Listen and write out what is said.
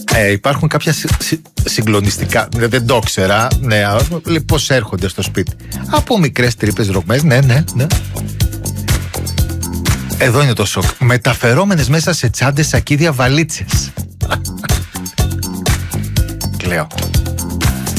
Υπάρχουν κάποια συγκλονιστικά. Δεν το ήξερα. Ναι, πώς έρχονται στο σπίτι. Από μικρές τρύπες δρογμές. Ναι. Εδώ είναι το σοκ. Μεταφερόμενες μέσα σε τσάντες, σακίδια, βαλίτσες. Κλαίω.